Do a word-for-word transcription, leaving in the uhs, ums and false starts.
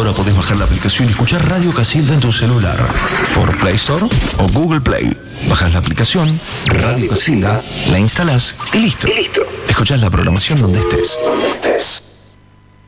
Ahora podés bajar la aplicación y escuchar Radio Casilda en tu celular. Por Play Store o Google Play. Bajás la aplicación, Radio Casilda, la instalás y listo. Y listo. Escuchás la programación donde estés. Donde estés.